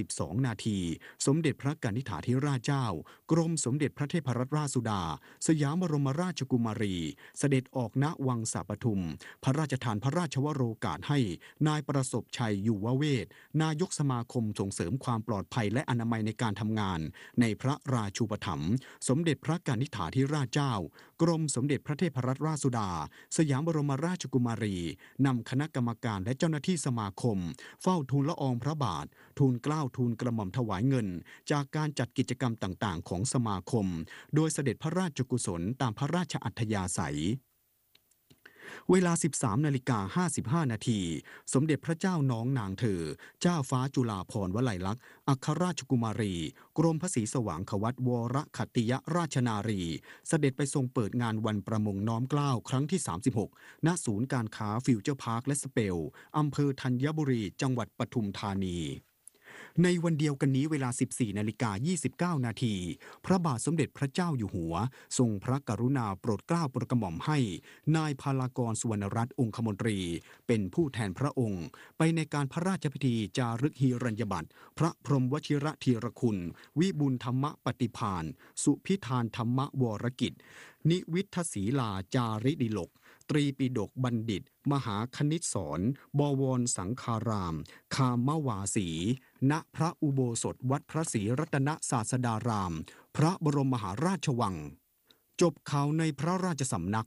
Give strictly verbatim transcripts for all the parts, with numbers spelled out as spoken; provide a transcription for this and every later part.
บสองนาทีสมเด็จพระกนิษฐาธิราชเจ้ากรมสมเด็จพระเทพรัตนราชสุดาสยามบรมราชกุมารีเสด็จออกณวังสะปทุมพระราชทานพระราชวโรกาสให้นายประสบชัยอยู่วเวศนายกสมาคมส่งเสริมความปลอดภัยและอนามัยในการทำงานในพระราชูปถัมภ์สมเด็จพระกนิษฐาธิราชเจ้ากรมสมเด็จพระเทพรัตนราชสุดาสยามบรมราชกุมารีนำคณะกรรมการและเจ้าหน้าที่สมาคมเฝ้าทูลละอองพระบาททูลเกล้าทูลกระหม่อมถวายเงินจากการจัดกิจกรรมต่างๆของสมาคมโดยเสด็จพระราชกุศลตามพระราชอัธยาศัยเวลา สิบสามนาฬิกาห้าสิบห้า นาทีสมเด็จพระเจ้าน้องนางเธอเจ้าฟ้าจุฬาภรณ์วลัยลักษณ์อัครราชกุมารีกรมพระศรีสว่างขวัตวรขัตติยราชนารีเสด็จไปทรงเปิดงานวันประมงน้อมเกล้าครั้งที่สามสิบหกณศูนย์การค้าฟิวเจอร์พาร์คและสเปลอำเภอธัญบุรีจังหวัดปทุมธานีในวันเดียวกันนี้เวลา สิบสี่นาฬิกายี่สิบเก้า นาทีพระบาทสมเด็จพระเจ้าอยู่หัวทรงพระกรุณาโปรดเกล้าโปรดกระหม่อมให้นายพลากรสุวรรณรัตน์องคมนตรีเป็นผู้แทนพระองค์ไปในการพระราชพิธีจารึกหิรัญญบัตรพระพรหมวชิรธีรคุณวิบูลย์ธรรมปฏิภาณสุพิธานธรรมวรกิจนิวิทธศีลาจาริดิลกตรีปิฎกบัณฑิตมหาคณิตสอนบวรสังฆารามคามวาสีณพระอุโบสถวัดพระศรีรัตนศาสดารามพระบรมมหาราชวังจบข่าวในพระราชสำนัก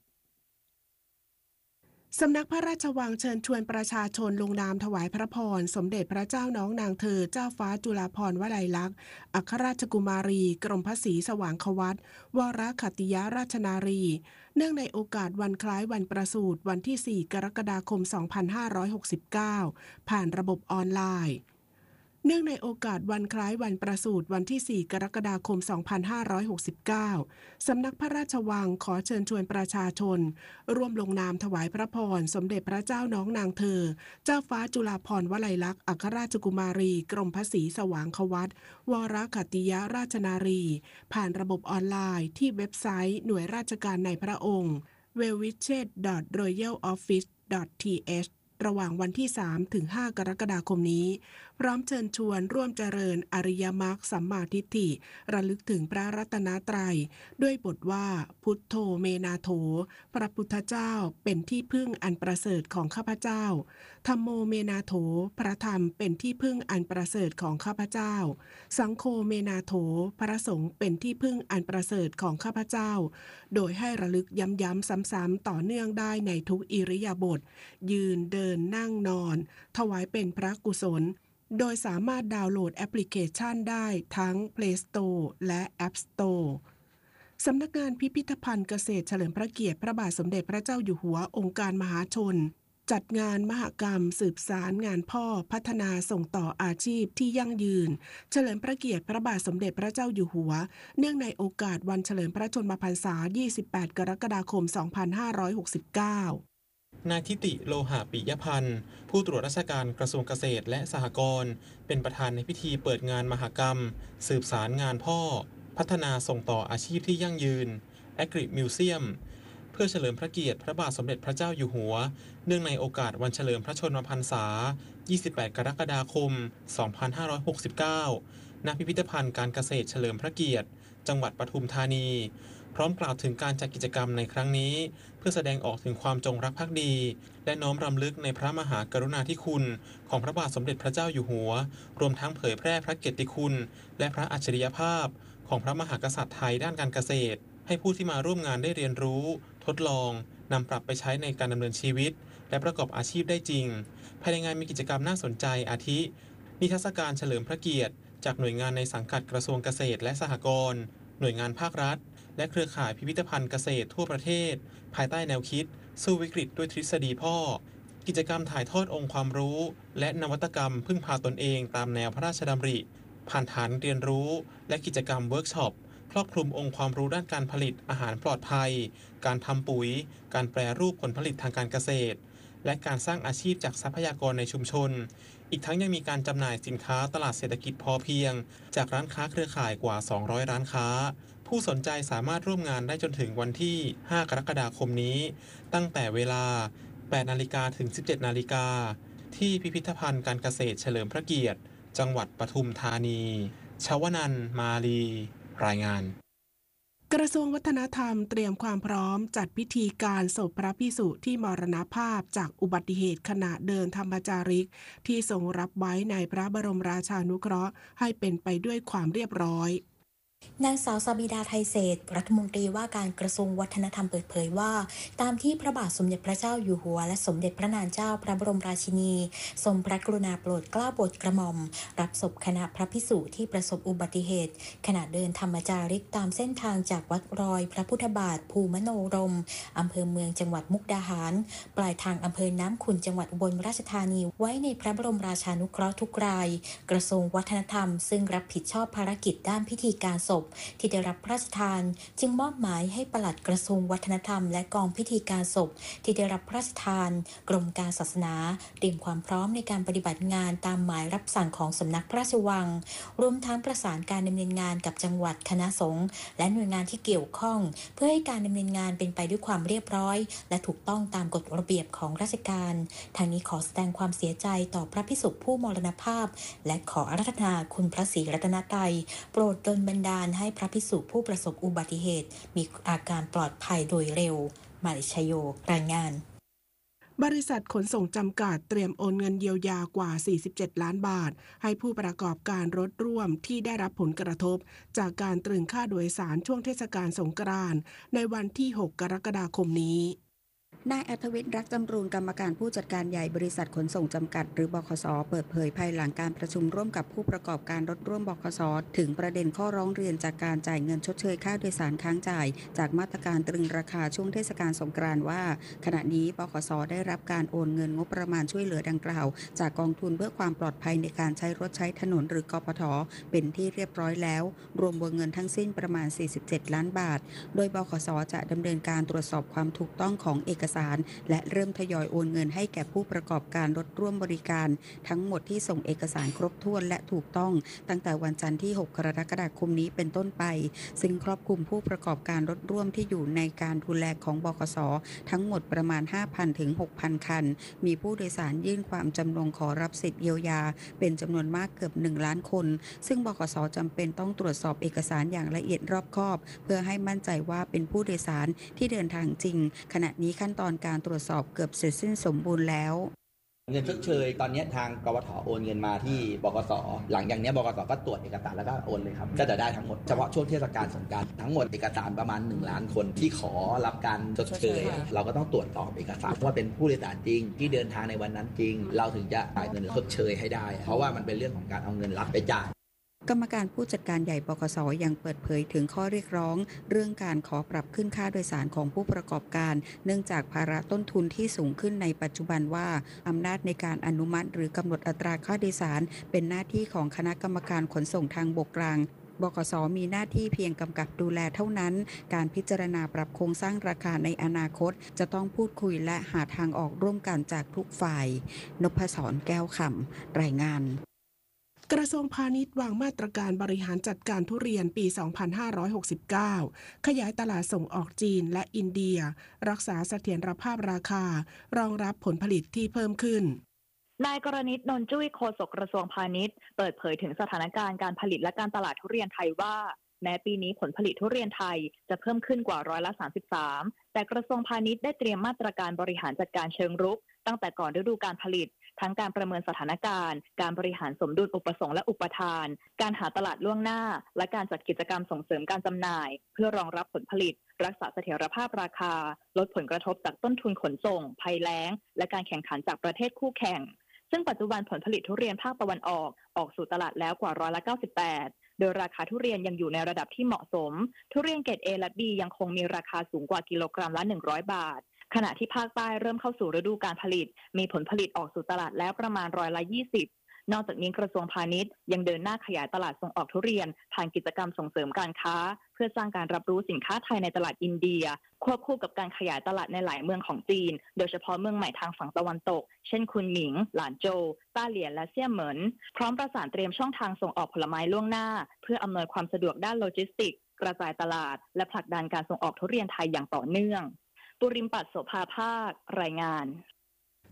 สำนักพระราชวังเชิญชวนประชาชนลงนามถวายพระพรสมเด็จพระเจ้าน้องนางเธอเจ้าฟ้าจุฬาภรณ์วลัยลักษณ์อัครราชกุมารีกรมพระศรีสว่างขวัตวรขัตติยราชนารีเนื่องในโอกาสวันคล้ายวันประสูติวันที่สี่กรกฎาคมสองพันห้าร้อยหกสิบเก้าผ่านระบบออนไลน์เนื่องในโอกาสวันคล้ายวันประสูติวันที่สี่กรกฎาคมสองพันห้าร้อยหกสิบเก้าสำนักพระราชวังขอเชิญชวนประชาชนร่วมลงนามถวายพระพรสมเด็จพระเจ้าน้องนางเธอเจ้าฟ้าจุฬาภรณ์วลัยลักษณ์อัครราชกุมารีกรมพระศรีสว่างขวัตวรขัตติยราชนารีผ่านระบบออนไลน์ที่เว็บไซต์หน่วยราชการในพระองค์ ดับเบิลยู ดับเบิลยู ดับเบิลยู ดอท รอยัล ออฟฟิศ ดอท ที เอชระหว่างวันที่ สามถึงห้า กรกฎาคมนี้พร้อมเชิญชวนร่วมเจริญอริยมรรคสัมมาทิฏฐิระลึกถึงพระรัตนตรัยด้วยบทว่าพุทโธเมนาโถพระพุทธเจ้าเป็นที่พึ่งอันประเสริฐของข้าพเจ้าธัมโมเมนาโถพระธรรมเป็นที่พึ่งอันประเสริฐของข้าพเจ้าสังโฆเมนาโถพระสงฆ์เป็นที่พึ่งอันประเสริฐของข้าพเจ้าโดยให้ระลึกย้ำๆซ้ำๆต่อเนื่องได้ในทุกอิริยาบถยืนเดินนั่งนอนถวายเป็นพระกุศลโดยสามารถดาวน์โหลดแอปพลิเคชันได้ทั้ง Play Store และ App Store สำนักงานพิพิธภัณฑ์เกษตรเฉลิมพระเกียรติพระบาทสมเด็จพระเจ้าอยู่หัวองค์การมหาชนจัดงานมหกรรมสืบสารงานพ่อพัฒนาส่งต่ออาชีพที่ยั่งยืนเฉลิมพระเกียรติพระบาทสมเด็จพระเจ้าอยู่หัวเนื่องในโอกาสวันเฉลิมพระชนมพรรษายี่สิบแปดกรกฎาคมสองพันห้าร้อยหกสิบเก้านายทิติโลหะปิยพันธ์ผู้ตรวจราชการกระทรวงเกษตรและสหกรณ์เป็นประธานในพิธีเปิดงานมหกรรมสืบสารงานพ่อพัฒนาส่งต่ออาชีพที่ยั่งยืน Agri Museum เพื่อเฉลิมพระเกียรติพระบาทสมเด็จพระเจ้าอยู่หัวเนื่องในโอกาสวันเฉลิมพระชนมพรรษายี่สิบแปดกรกฎาคมสองพันห้าร้อยหกสิบเก้าณพิพิธภัณฑ์การเกษตรเฉลิมพระเกียรติจังหวัดปทุมธานีพร้อมกล่าวถึงการจัดกิจกรรมในครั้งนี้เพื่อแสดงออกถึงความจงรักภักดีและน้อมรำลึกในพระมหากรุณาธิคุณของพระบาทสมเด็จพระเจ้าอยู่หัวรวมทั้งเผยแพร่พระเกียรติคุณและพระอัจฉริยภาพของพระมหากษัตริย์ไทยด้านการเกษตรให้ผู้ที่มาร่วมงานได้เรียนรู้ทดลองนำปรับไปใช้ในการดำเนินชีวิตและประกอบอาชีพได้จริงภายในงานมีกิจกรรมน่าสนใจอาทินิทรรศการเฉลิมพระเกียรติจากหน่วยงานในสังกัดกระทรวงเกษตรและสหกรณ์หน่วยงานภาครัฐและเครือข่ายพิพิธภัณฑ์เกษตรทั่วประเทศภายใต้แนวคิดสู้วิกฤตด้วยทฤษฎีพ่อกิจกรรมถ่ายทอดองค์ความรู้และนวัตกรรมพึ่งพาตนเองตามแนวพระราชดำริผ่านฐานเรียนรู้และกิจกรรมเวิร์กช็อปครอบคลุมองค์ความรู้ด้านการผลิตอาหารปลอดภัยการทำปุ๋ยการแปรรูปผลผลิตทางการเกษตรและการสร้างอาชีพจากทรัพยากรในชุมชนอีกทั้งยังมีการจำหน่ายสินค้าตลาดเศรษฐกิจพอเพียงจากร้านค้าเครือข่ายกว่าสองร้อยร้านค้าผู้สนใจสามารถร่วมงานได้จนถึงวันที่ห้ากรกฎาคมนี้ตั้งแต่เวลา แปดนาฬิกา ถึง สิบเจ็ดนาฬิกาที่พิพิธภัณฑ์การเกษตรเฉลิมพระเกียรติจังหวัดปทุมธานีชวนันท์มาลีรายงานกระทรวงวัฒนธรรมเตรียมความพร้อมจัดพิธีการศพพระภิกษุที่มรณภาพจากอุบัติเหตุขณะเดินธรรมจาริกที่ทรงรับไว้ในพระบรมราชานุเคราะห์ให้เป็นไปด้วยความเรียบร้อยนางสาวสบิดาไทยเศรษฐ์รัฐมนตรีว่าการกระทรวงวัฒนธรรมเปิดเผยว่าตามที่พระบาทสมเด็จพระเจ้าอยู่หัวและสมเด็จพระนางเจ้าพระบรมราชินีทรงพระกรุณาโปรดเกล้าโปรดกระหม่อมรับศพคณะพระภิกษุที่ประสบอุบัติเหตุขณะเดินธรรมจาริกตามเส้นทางจากวัดรอยพระพุทธบาทภูมโนรมอำเภอเมืองจังหวัดมุกดาหารปลายทางอำเภอน้ำขุ่นจังหวัดอุบลราชธานีไว้ในพระบรมราชานุเคราะห์ทุกรายกระทรวงวัฒนธรรมซึ่งรับผิดชอบภารกิจด้านพิธีการศพที่ได้รับพระราชทานจึงมอบหมายให้ปลัดกระทรวงวัฒนธรรมและกองพิธีการศพที่ได้รับพระราชทานกรมการศาสนาเตรียมความพร้อมในการปฏิบัติงานตามหมายรับสั่งของสำนักพระราชวังรวมทั้งประสานการดำเนินงานกับจังหวัดคณะสงฆ์และหน่วยงานที่เกี่ยวข้องเพื่อให้การดำเนินงานเป็นไปด้วยความเรียบร้อยและถูกต้องตามกฎระเบียบของราชการทางนี้ขอแสดงความเสียใจต่อพระภิกษุผู้มรณภาพและขออาราธนาคุณพระศรีรัตนตรัยโปรดดลบันดาลให้พระภิกษุผู้ประสบอุบัติเหตุมีอาการปลอดภัยโดยเร็วมาริชโยรายงานบริษัทขนส่งจำกัดเตรียมโอนเงินเยียวยากว่าสี่สิบเจ็ดล้านบาทให้ผู้ประกอบการรถร่วมที่ได้รับผลกระทบจากการตรึงค่าโดยสารช่วงเทศกาลสงกรานต์ในวันที่หกกรกฎาคมนี้นายอัธวิทย์รักจำรูนกรรมการผู้จัดการใหญ่บริษัทขนส่งจำกัดหรือบขส.เปิดเผยภายหลังการประชุมร่วมกับผู้ประกอบการรถร่วมบขส.ถึงประเด็นข้อร้องเรียนจากการจ่ายเงินชดเชยค่าโดยสารค้างจ่ายจากมาตรการตรึงราคาช่วงเทศกาลสงกรานต์ว่าขณะนี้บขส.ได้รับการโอนเงินงบประมาณช่วยเหลือดังกล่าวจากกองทุนเพื่อความปลอดภัยในการใช้รถใช้ถนนหรือกปท.เป็นที่เรียบร้อยแล้วรวมวงเงินทั้งสิ้นประมาณสี่สิบเจ็ดล้านบาทโดยบขส.จะดำเนินการตรวจสอบความถูกต้องของเอกสารและเริ่มทยอยโอนเงินให้แก่ผู้ประกอบการรถร่วมบริการทั้งหมดที่ส่งเอกสารครบถ้วนและถูกต้องตั้งแต่วันจันทร์ที่หกกรกฎาคมนี้เป็นต้นไปซึ่งครอบคลุมผู้ประกอบการรถร่วมที่อยู่ในการดูแลของบขส.ทั้งหมดประมาณ ห้าพัน ถึง หกพัน คันมีผู้โดยสารยื่นความจำนงขอรับสิทธิเยียวยาเป็นจำนวนมากเกือบหนึ่งล้านคนซึ่งบขส.จำเป็นต้องตรวจสอบเอกสารอย่างละเอียดรอบคอบเพื่อให้มั่นใจว่าเป็นผู้โดยสารที่เดินทางจริงขณะนี้ขั้นตอนการตรวจสอบเกือบเสร็จสิ้นสมบูรณ์แล้วเงินชดเชยตอนนี้ทางกวท.โอนเงินมาที่บกส.หลังจากนี้บกส.ก็ตรวจเอกสารแล้วก็โอนเลยครับก็จะได้ทั้งหมดเฉพาะช่วงเทศกาลสงกรานต์ทั้งหมดเอกสารประมาณหนึ่งล้านคนที่ขอรับการชดเชยเราก็ต้องตรวจสอบเอกสารว่าเป็นผู้โดยสารจริงที่เดินทางในวันนั้นจริงเราถึงจะจ่ายเงินชดเชยให้ได้เพราะว่ามันเป็นเรื่องของการเอาเงินรับไปจ่ายกรรมการผู้จัดการใหญ่บขส.ยังเปิดเผยถึงข้อเรียกร้องเรื่องการขอปรับขึ้นค่าโดยสารของผู้ประกอบการเนื่องจากภาระต้นทุนที่สูงขึ้นในปัจจุบันว่าอำนาจในการอนุมัติหรือกำหนดอัตราค่าโดยสารเป็นหน้าที่ของคณะกรรมการขนส่งทางบกกลางบขส.มีหน้าที่เพียงกำกับดูแลเท่านั้นการพิจารณาปรับโครงสร้างราคาในอนาคตจะต้องพูดคุยและหาทางออกร่วมกันจากทุกฝ่ายนพศรแก้วคำรายงานกระทรวงพาณิชย์วางมาตรการบริหารจัดการทุเรียนปี สองพันห้าร้อยหกสิบเก้า ขยายตลาดส่งออกจีนและอินเดียรักษาเสถียรภาพราคารองรับผลผลิตที่เพิ่มขึ้นนายกรณิต นนท์จุ้ยโฆษกกระทรวงพาณิชย์เปิดเผยถึงสถานการณ์การผลิตและการตลาดทุเรียนไทยว่าแม้ปีนี้ผลผลิตทุเรียนไทยจะเพิ่มขึ้นกว่าร้อยละสามสิบสามแต่กระทรวงพาณิชย์ได้เตรียมมาตรการบริหารจัดการเชิงรุกตั้งแต่ก่อนฤดูการผลิตทั้งการประเมินสถานการณ์การบริหารสมดุลอุปสงค์และอุปทานการหาตลาดล่วงหน้าและการจัดกิจกรรมส่งเสริมการจำหน่ายเพื่อรองรับผลผลิตรักษาเสถียรภาพราคาลดผลกระทบจากต้นทุนขนส่งภัยแล้งและการแข่งขันจากประเทศคู่แข่งซึ่งปัจจุบันผลผลิตทุเรียนภาคตะวันออกออกสู่ตลาดแล้วกว่าร้อยละเก้าสิบแปดโดยราคาทุเรียนยังอยู่ในระดับที่เหมาะสมทุเรียนเกรด A และ B ยังคงมีราคาสูงกว่ากิโลกรัมละหนึ่งร้อยบาทขณะที่ภาคใต้เริ่มเข้าสู่ฤดูการผลิตมีผลผลิตออกสู่ตลาดแล้วประมาณร้อยละยี่สิบนอกจากนี้กระทรวงพาณิชย์ยังเดินหน้าขยายตลาดส่งออกทุเรียนผ่านกิจกรรมส่งเสริมการค้าเพื่อสร้างการรับรู้สินค้าไทยในตลาดอินเดียควบคู่กับการขยายตลาดในหลายเมืองของจีนโดยเฉพาะเมืองใหม่ทางฝั่งตะวันตกเช่นคุนหมิงหลานโจวต้าเหลียนและเซี่ยเหมินพร้อมประสานเตรียมช่องทางส่งออกผลไม้ล่วงหน้าเพื่ออำนวยความสะดวกด้านโลจิสติกส์กระจายตลาดและผลักดันการส่งออกทุเรียนไทยอย่างต่อเนื่องปุริมปัตรโสภาภาครายงาน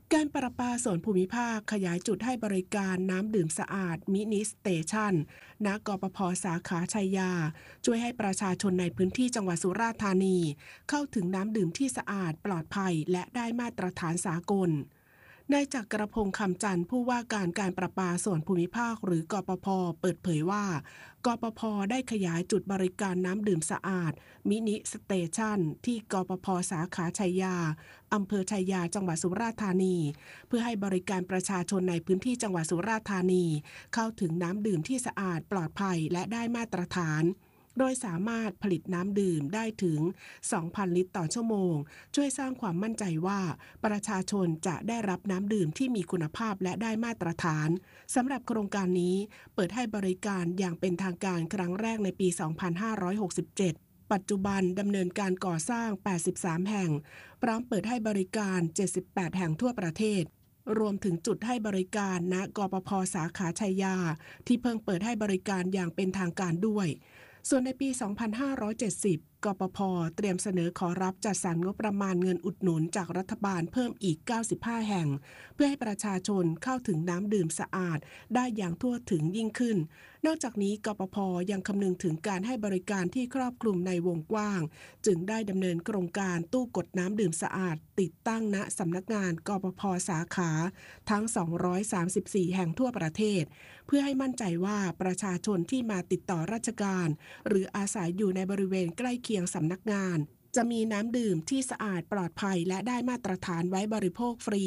การประปาส่วนภูมิภาคขยายจุดให้บริการน้ำดื่มสะอาดมินิสเตชันณกปภ.สาขาชัยยาช่วยให้ประชาชนในพื้นที่จังหวัดสุราษฎร์ธานีเข้าถึงน้ำดื่มที่สะอาดปลอดภัยและได้มาตรฐานสากลนายจักรพงษ์คำจันทร์ผู้ว่าการการประปาส่วนภูมิภาคหรือกปภ.เปิดเผยว่ากปภ.ได้ขยายจุดบริการน้ำดื่มสะอาดมินิสเตชันที่กปภ.สาขาชัยยาอำเภอชัยยาจังหวัดสุราษฎร์ธานีเพื่อให้บริการประชาชนในพื้นที่จังหวัดสุราษฎร์ธานีเข้าถึงน้ำดื่มที่สะอาดปลอดภัยและได้มาตรฐานโดยสามารถผลิตน้ำดื่มได้ถึง สองพัน ลิตรต่อชั่วโมงช่วยสร้างความมั่นใจว่าประชาชนจะได้รับน้ำดื่มที่มีคุณภาพและได้มาตรฐานสำหรับโครงการนี้เปิดให้บริการอย่างเป็นทางการครั้งแรกในปี สองพันห้าร้อยหกสิบเจ็ด ปัจจุบันดำเนินการก่อสร้าง แปดสิบสาม แห่งพร้อมเปิดให้บริการ เจ็ดสิบแปด แห่งทั่วประเทศรวมถึงจุดให้บริการณกปภ.สาขาชัยยาที่เพิ่งเปิดให้บริการอย่างเป็นทางการด้วยส่วนในปี สองพันห้าร้อยเจ็ดสิบ กปภ.เตรียมเสนอขอรับจัดสรรงบประมาณเงินอุดหนุนจากรัฐบาลเพิ่มอีก เก้าสิบห้า แห่งเพื่อให้ประชาชนเข้าถึงน้ำดื่มสะอาดได้อย่างทั่วถึงยิ่งขึ้นนอกจากนี้กปภ.ยังคำนึงถึงการให้บริการที่ครอบคลุมในวงกว้างจึงได้ดำเนินโครงการตู้กดน้ำดื่มสะอาดติดตั้งณสำนักงานกปภ.สาขาทั้ง สองร้อยสามสิบสี่ แห่งทั่วประเทศเพื่อให้มั่นใจว่าประชาชนที่มาติดต่อราชการหรืออาศัยอยู่ในบริเวณใกล้เคียงสำนักงานจะมีน้ำดื่มที่สะอาดปลอดภัยและได้มาตรฐานไว้บริโภคฟรี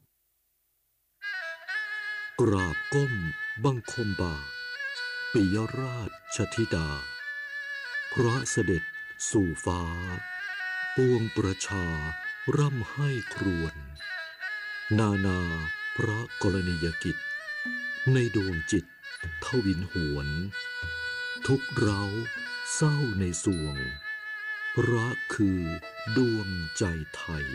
กราบก้มบังคมบาทปิยราชธิดาพระเสด็จสู่ฟ้าปวงประชาร่ำให้ครวญนานาพระกรณียกิจในดวงจิตทวินหวนทุกเร้าเศร้าในสวงพระคือดวงใจไทย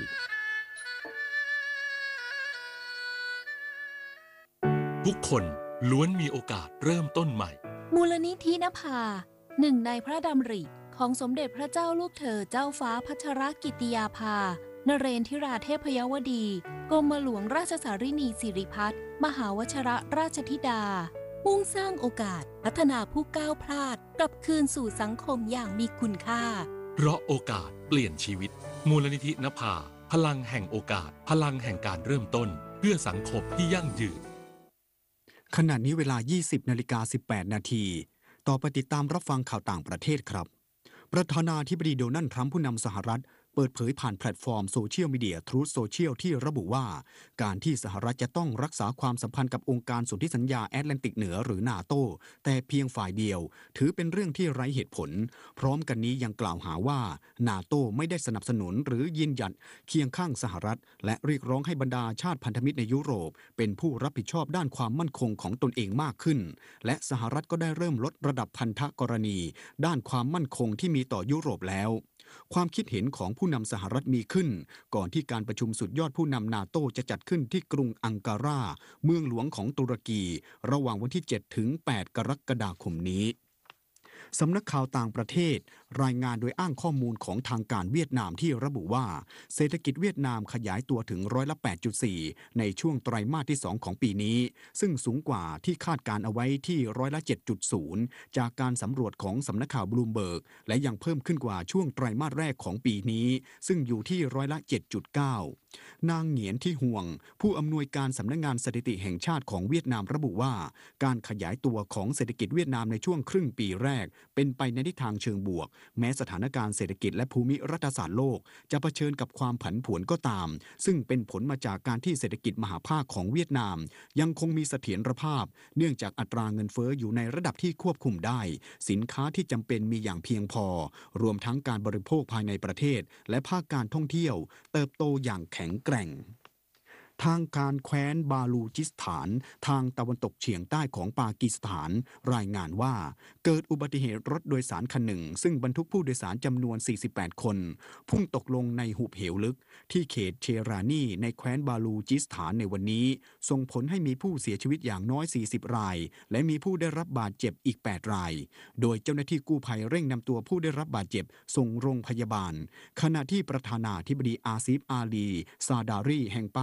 ทุกคนล้วนมีโอกาสเริ่มต้นใหม่มูลนิธินภาหนึ่งในพระดำริของสมเด็จพระเจ้าลูกเธอเจ้าฟ้าพัชรกิติยาภานเรนทิราเทพยวดีกรมหลวงราชสารินีสิริพัฒน์มหาวชิรราชธิดามุ่งสร้างโอกาสพัฒนาผู้ก้าวพลาดกลับคืนสู่สังคมอย่างมีคุณค่าเพราะโอกาสเปลี่ยนชีวิตมูลนิธินภาพลังแห่งโอกาสพลังแห่งการเริ่มต้นเพื่อสังคมที่ยั่งยืนขณะนี้เวลา ยี่สิบนาฬิกาสิบแปดนาทีต่อไปติดตามรับฟังข่าวต่างประเทศครับประธานาธิบดีโดนัลด์ทรัมป์ผู้นำสหรัฐเปิดเผยผ่านแพลตฟอร์มโซเชียลมีเดีย Truth Social ที่ระบุว่าการที่สหรัฐจะต้องรักษาความสัมพันธ์กับองค์การสนธิสัญญาแอตแลนติกเหนือหรือนาโตแต่เพียงฝ่ายเดียวถือเป็นเรื่องที่ไร้เหตุผลพร้อมกันนี้ยังกล่าวหาว่านาโตไม่ได้สนับสนุนหรือยืนหยัดเคียงข้างสหรัฐและเรียกร้องให้บรรดาชาติพันธมิตรในยุโรปเป็นผู้รับผิดชอบด้านความมั่นคงของตนเองมากขึ้นและสหรัฐก็ได้เริ่มลดระดับพันธกรณีด้านความมั่นคงที่มีต่อยุโรปแล้วความคิดเห็นของผู้นำสหรัฐมีขึ้นก่อนที่การประชุมสุดยอดผู้นำนาโตจะจัดขึ้นที่กรุงอังการาเมืองหลวงของตุรกีระหว่างวันที่เจ็ดถึงแปดกรกฎาคมนี้สำนักข่าวต่างประเทศรายงานโดยอ้างข้อมูลของทางการเวียดนามที่ระบุว่าเศรษฐกิจเวียดนามขยายตัวถึงร้อยละ แปดจุดสี่ ในช่วงไตรมาสที่สองของปีนี้ซึ่งสูงกว่าที่คาดการเอาไว้ที่ร้อยละ เจ็ดจุดศูนย์ จากการสำรวจของสำนักข่าวบลูมเบิร์กและยังเพิ่มขึ้นกว่าช่วงไตรมาสแรกของปีนี้ซึ่งอยู่ที่ร้อยละ เจ็ดจุดเก้า นางเหงียนที่ห่วงผู้อำนวยการสำนักงานสถิติแห่งชาติของเวียดนามระบุว่าการขยายตัวของเศรษฐกิจเวียดนามในช่วงครึ่งปีแรกเป็นไปในทิศทางเชิงบวกแม้สถานการณ์เศรษฐกิจและภูมิรัฐศาสตร์โลกจะเผชิญกับความผันผวนก็ตามซึ่งเป็นผลมาจากการที่เศรษฐกิจมหาภาคของเวียดนามยังคงมีเสถียรภาพเนื่องจากอัตราเงินเฟ้ออยู่ในระดับที่ควบคุมได้สินค้าที่จำเป็นมีอย่างเพียงพอรวมทั้งการบริโภคภายในประเทศและภาคการท่องเที่ยวเติบโตอย่างแข็งแกร่งทางการแคว้นบาลูจิสถานทางตะวันตกเฉียงใต้ของปากีสถานรายงานว่าเกิดอุบัติเหตุรถโดยสารคันหนึ่งซึ่งบรรทุกผู้โดยสารจำนวนสี่สิบแปดคนพุ่งตกลงในหุบเหวลึกที่เขตเชรานีในแคว้นบาลูจิสถานในวันนี้ส่งผลให้มีผู้เสียชีวิตอย่างน้อยสี่สิบรายและมีผู้ได้รับบาดเจ็บอีกแปดรายโดยเจ้าหน้าที่กู้ภัยเร่งนำตัวผู้ได้รับบาดเจ็บส่งโรงพยาบาลขณะที่ประธานาธิบดีอาซิฟอาลีซาดารีแห่งปากีส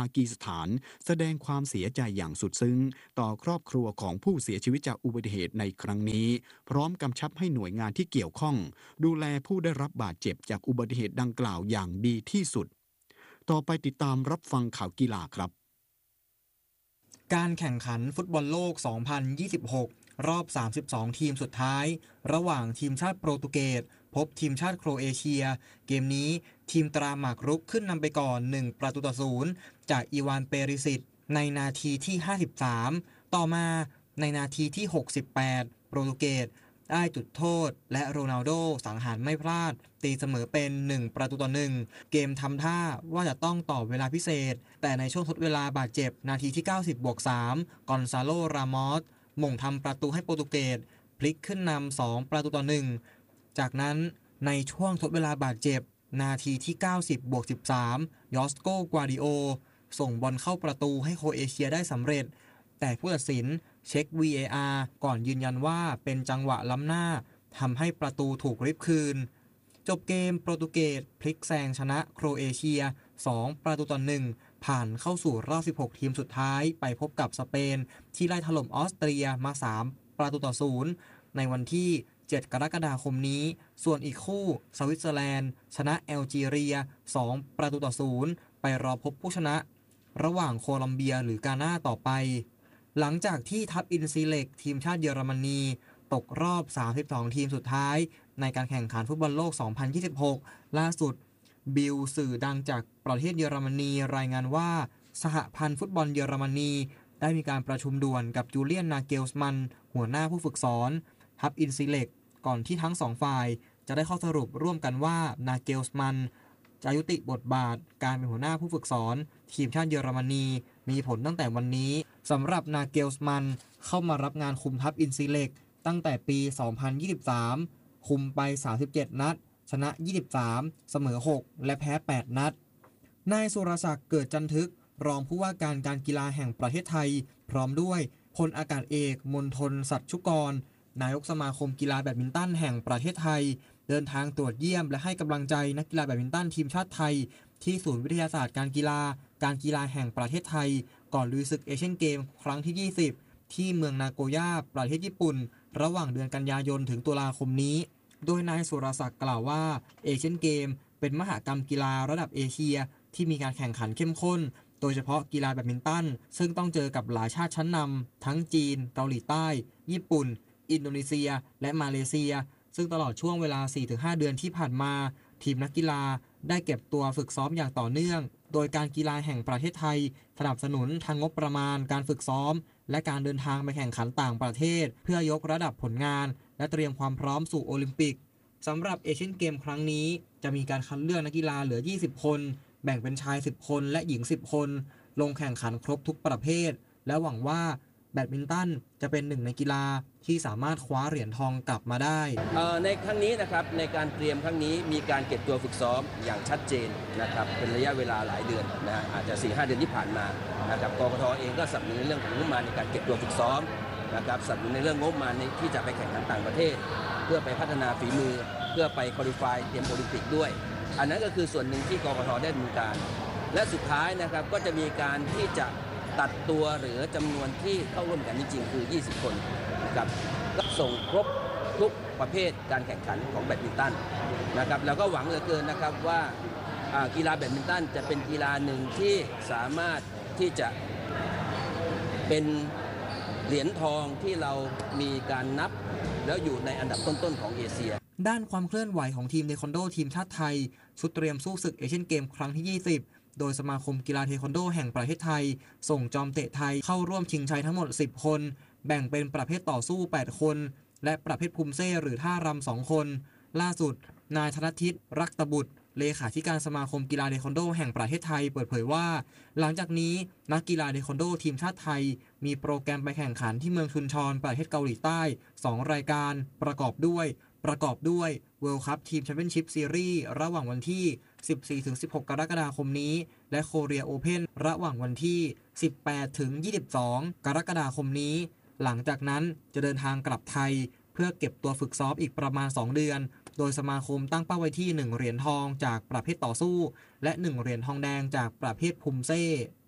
ฐานแสดงความเสียใจอย่างสุดซึ้งต่อครอบครัวของผู้เสียชีวิตจากอุบัติเหตุในครั้งนี้พร้อมกำชับให้หน่วยงานที่เกี่ยวข้องดูแลผู้ได้รับบาดเจ็บจากอุบัติเหตุดังกล่าวอย่างดีที่สุดต่อไปติดตามรับฟังข่าวกีฬาครับการแข่งขันฟุตบอลโลก สองพันยี่สิบหก รอบ สามสิบสอง ทีมสุดท้ายระหว่างทีมชาติโปรตุเกสพบทีมชาติโครเอเชียเกมนี้ทีมตราหมากรุกขึ้นนำไปก่อนหนึ่งประตูต่อศูนย์จากอีวานเปริสิตในนาทีที่ห้าสิบสามต่อมาในนาทีที่หกสิบแปดโปรตุเกสได้จุดโทษและโรนัลโดสังหารไม่พลาดตีเสมอเป็นหนึ่งประตูต่อหนึ่งเกมทำท่าว่าจะต้องต่อเวลาพิเศษแต่ในช่วงทดเวลาบาดเจ็บนาทีที่เก้าสิบบวกสามกอนซาโลรามอสหม่งทำประตูให้โปรตุเกสพลิกขึ้นนำสองประตูต่อหนึ่งจากนั้นในช่วงทดเวลาบาดเจ็บนาทีที่เก้าสิบบวกสิบสามยอสโกกวาดิโอส่งบอลเข้าประตูให้โครเอเชียได้สำเร็จแต่ผู้ตัดสินเช็ค วี เอ อาร์ ก่อนยืนยันว่าเป็นจังหวะล้ำหน้าทำให้ประตูถูกริบคืนจบเกมโปรตุเกสพลิกแซงชนะโครเอเชียสองประตูต่อหนึ่งผ่านเข้าสู่รอบสิบหกทีมสุดท้ายไปพบกับสเปนที่ไล่ถล่มออสเตรียมาสามประตูต่อศูนย์ในวันที่เจ็ดกรกฎาคมนี้ส่วนอีกคู่สวิตเซอร์แลนด์ชนะแอลจีเรียสองประตูต่อศูนย์ไปรอพบผู้ชนะระหว่างโคลอมเบียหรือกาน่าต่อไปหลังจากที่ทัพอินซีเล็กทีมชาติเยอรมนีตกรอบสามสิบสองทีมสุดท้ายในการแข่งขันฟุตบอลโลก สองพันยี่สิบหก ล่าสุดบิลสื่อดังจากประเทศเยอรมนีรายงานว่าสหพันธ์ฟุตบอลเยอรมนีได้มีการประชุมด่วนกับจูเลียนนาเกลส์มันหัวหน้าผู้ฝึกสอนทัพอินซีเล็กก่อนที่ทั้งสองฝ่ายจะได้ข้อสรุปร่วมกันว่านาเกลส์มันจะยุติบทบาทการเป็นหัวหน้าผู้ฝึกสอนทีมชาติเยอรมนีมีผลตั้งแต่วันนี้สำหรับนาเกลส์มันเข้ามารับงานคุมทัพอินซีเล็กตั้งแต่ปี สองพันยี่สิบสาม คุมไป สามสิบเจ็ด นัดชนะ ยี่สิบสาม เสมอ หก และแพ้ แปด นัดนายสุรศักดิ์เกิดจันทึกรองผู้ว่าการการกีฬาแห่งประเทศไทยพร้อมด้วยพลอากาศเอกมนทนสัตย์ชุกรนายกสมาคมกีฬาแบดมินตันแห่งประเทศไทยเดินทางตรวจเยี่ยมและให้กำลังใจนักกีฬาแบดมินตันทีมชาติไทยที่ศูนย์วิทยาศาสตร์การกีฬาการกีฬาแห่งประเทศไทยก่อนลุยศึกเอเชียนเกมครั้งที่ยี่สิบที่เมืองนาโกย่าประเทศญี่ปุ่นระหว่างเดือนกันยายนถึงตุลาคมนี้โดยนายสุรศักดิ์กล่าวว่าเอเชียนเกมเป็นมหกรรมกีฬาระดับเอเชียที่มีการแข่งขันเข้มข้นโดยเฉพาะกีฬาแบดมินตันซึ่งต้องเจอกับหลายชาติชั้นนำทั้งจีนเกาหลีใต้ญี่ปุ่นอินโดนีเซียและมาเลเซียซึ่งตลอดช่วงเวลา สี่ถึงห้า เดือนที่ผ่านมาทีมนักกีฬาได้เก็บตัวฝึกซ้อมอย่างต่อเนื่องโดยการกีฬาแห่งประเทศไทยสนับสนุนทางงบประมาณการฝึกซ้อมและการเดินทางไปแข่งขันต่างประเทศเพื่อยกระดับผลงานและเตรียมความพร้อมสู่โอลิมปิกสำหรับเอเชียนเกมครั้งนี้จะมีการคัดเลือกนักกีฬาเหลือยี่สิบคนแบ่งเป็นชายสิบคนและหญิงสิบคนลงแข่งขันครบทุกประเภทและหวังว่าแบดมินตันจะเป็นหนึ่งในกีฬาที่สามารถคว้าเหรียญทองกลับมาได้ในครั้งนี้นะครับในการเตรียมครั้งนี้มีการเก็บตัวฝึกซ้อมอย่างชัดเจนนะครับเป็นระยะเวลาหลายเดือนนะอาจจะ สี่ห้า เดือนที่ผ่านมานะครับกกท.เองก็สนับสนุนในเรื่องของงบประมาณในการเก็บตัวฝึกซ้อมนะครับสนับสนุนในเรื่องงบประมาณที่จะไปแข่งขันต่างประเทศเพื่อไปพัฒนาฝีมือเพื่อไปควอลิฟายเตรียมโอลิมปิกด้วยอันนั้นก็คือส่วนหนึ่งที่กกท.ได้ดำเนินการและสุดท้ายนะครับก็จะมีการที่จะตัดตัวหรือจำนวนที่เข้าร่วมกันจริงๆคือยี่สิบคนนะครับก็ส่งครบทุกประเภทการแข่งขันของแบดมินตันนะครับแล้วก็หวังเหลือเกินนะครับว่ากีฬาแบดมินตันจะเป็นกีฬาหนึ่งที่สามารถที่จะเป็นเหรียญทองที่เรามีการนับแล้วอยู่ในอันดับต้นๆของเอเชียด้านความเคลื่อนไหวของทีมเทควันโดทีมชาติไทยชุดเตรียมสู้ศึกเอเชียนเกมครั้งที่ยี่สิบโดยสมาคมกีฬาเทควันโดแห่งประเทศไทยส่งจอมเตะไทยเข้าร่วมชิงชัยทั้งหมดสิบคนแบ่งเป็นประเภทต่อสู้แปดคนและประเภทภูมิเซ่หรือท่ารำสองคนล่าสุดนายธนทิตรักตบุตรเลขาธิการสมาคมกีฬาเทควันโดแห่งประเทศไทยเปิดเผยว่าหลังจากนี้นักกีฬาเทควันโดทีมชาติไทยมีโปรแกรมไปแข่งขันที่เมืองชุนชอนประเทศเกาหลีใต้สองรายการประกอบด้วยประกอบด้วย World Cup Team Championship Series ระหว่างวันที่ สิบสี่ถึงสิบหก กรกฎาคมนี้และ Korea Open ระหว่างวันที่ สิบแปดถึงยี่สิบสอง กรกฎาคมนี้หลังจากนั้นจะเดินทางกลับไทยเพื่อเก็บตัวฝึกซ้อมอีกประมาณสองเดือนโดยสมาคมตั้งเป้าไว้ที่หนึ่งเหรียญทองจากประเภทต่อสู้และหนึ่งเหรียญทองแดงจากประเภทภูมิเซ่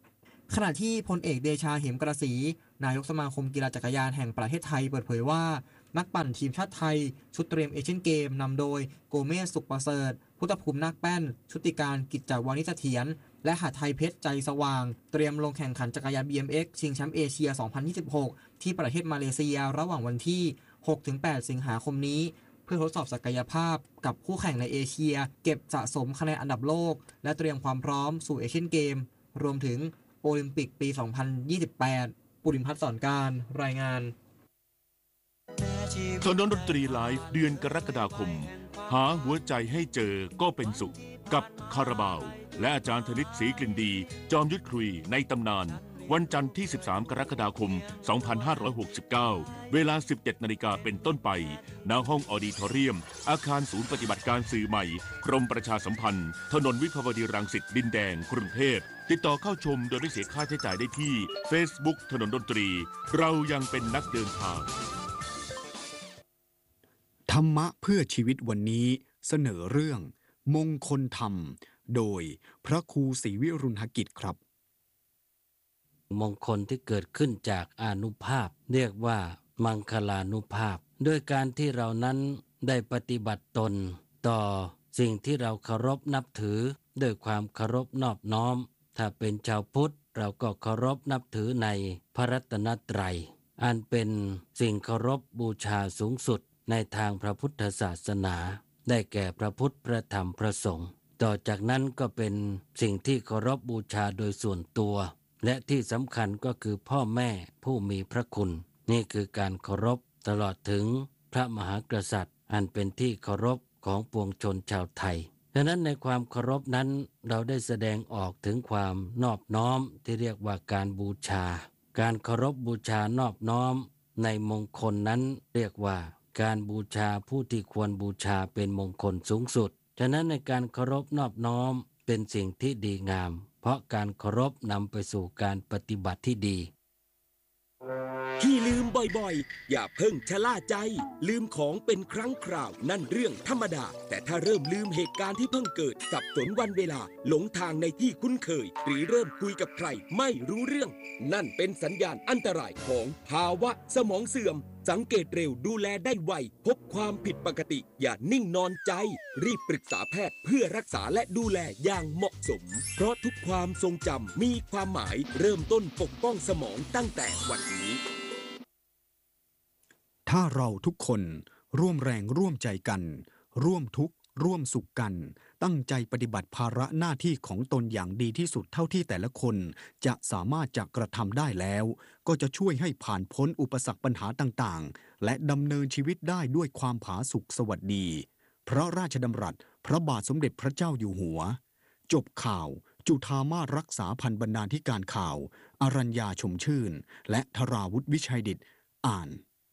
ขณะที่พลเอกเดชาเหมกระสีนายกสมาคมกีฬาจักรยานแห่งประเทศไทยเปิดเผยว่านักปั่นทีมชาติไทยชุดเตรียมเอเชียนเกมนำโดยโกเมสสุขประเสริฐพุทธภูมินาคแป้นชุติการกิจจวานิชเสถียรและหาไทยเพชรใจสว่างเตรียมลงแข่งขันจักรยาน บี เอ็ม เอ็กซ์ ชิงแชมป์เอเชีย สองพันยี่สิบหก ที่ประเทศมาเลเซียระหว่างวันที่ หกถึงแปด สิงหาคมนี้เพื่อทดสอบศักยภาพกับคู่แข่งในเอเชียเก็บสะสมคะแนนอันดับโลกและเตรียมความพร้อมสู่เอเชียนเกมรวมถึงโอลิมปิกปี สองพันยี่สิบแปด ปุริมพัฒน์สอนการรายงานถนนดนตรีไลฟ์เดือนกรกฎาคมหาหัวใจให้เจอก็เป็นสุขกับคาราบาวและอาจารย์ธนิตศรีกลิ่นดีจอมยุทธคุยในตำนานวันจันทร์ที่ สิบสาม กรกฎาคม สองพันห้าร้อยหกสิบเก้า เวลา สิบเจ็ด นาฬิกาเป็นต้นไปณห้องออดิทอเรียมอาคารศูนย์ปฏิบัติการสื่อใหม่กรมประชาสัมพันธ์ถนนวิภาวดีรังสิตดินแดงกรุงเทพติดต่อเข้าชมโดยไม่เสียค่าใช้จ่ายได้ที่ Facebook ถนนดนตรีเรายังเป็นนักเดินทางธรรมะเพื่อชีวิตวันนี้เสนอเรื่องมงคลธรรมโดยพระครูศรีวิรุณหกิจครับมงคลที่เกิดขึ้นจากอานุภาพเรียกว่ามังคลานุภาพด้วยการที่เรานั้นได้ปฏิบัติตนต่อสิ่งที่เราเคารพนับถือด้วยความเคารพนอบน้อมถ้าเป็นชาวพุทธเราก็เคารพนับถือในพระรัตนตรัยอันเป็นสิ่งเคารพบูชาสูงสุดในทางพระพุทธศาสนาได้แก่พระพุทธพระธรรมพระสงฆ์ต่อจากนั้นก็เป็นสิ่งที่เคารพบูชาโดยส่วนตัวและที่สำคัญก็คือพ่อแม่ผู้มีพระคุณนี่คือการเคารพตลอดถึงพระมหากษัตริย์อันเป็นที่เคารพของปวงชนชาวไทยฉะนั้นในความเคารพนั้นเราได้แสดงออกถึงความนอบน้อมที่เรียกว่าการบูชาการเคารพบูชานอบน้อมในมงคลนั้นเรียกว่าการบูชาผู้ที่ควรบูชาเป็นมงคลสูงสุดฉะนั้นในการเคารพนอบน้อมเป็นสิ่งที่ดีงามเพราะการเคารพนำไปสู่การปฏิบัติที่ดีที่ลืมบ่อยๆอย่าเพิ่งชะล่าใจลืมของเป็นครั้งคราวนั่นเรื่องธรรมดาแต่ถ้าเริ่มลืมเหตุการณ์ที่เพิ่งเกิดสับสนวันเวลาหลงทางในที่คุ้นเคยหรือเริ่มคุยกับใครไม่รู้เรื่องนั่นเป็นสัญญาณอันตรายของภาวะสมองเสื่อมสังเกตเร็วดูแลได้ไวพบความผิดปกติอย่านิ่งนอนใจรีบปรึกษาแพทย์เพื่อรักษาและดูแลอย่างเหมาะสมเพราะทุกความทรงจำมีความหมายเริ่มต้นปกป้องสมองตั้งแต่วันนี้ถ้าเราทุกคนร่วมแรงร่วมใจกันร่วมทุกข์ร่วมสุขกันตั้งใจปฏิบัติภาระหน้าที่ของตนอย่างดีที่สุดเท่าที่แต่ละคนจะสามารถจะกระทำได้แล้วก็จะช่วยให้ผ่านพ้นอุปสรรคปัญหาต่างๆและดำเนินชีวิตได้ด้วยความผาสุกสวัสดีพระราชดำรัสพระบาทสมเด็จพระเจ้าอยู่หัวจบข่าวจุฑามาสรักษาพันธ์บรรณาธิการข่าวอรัญญาชมชื่นและธราวุฒิวิชัยดิษฐ์อ่าน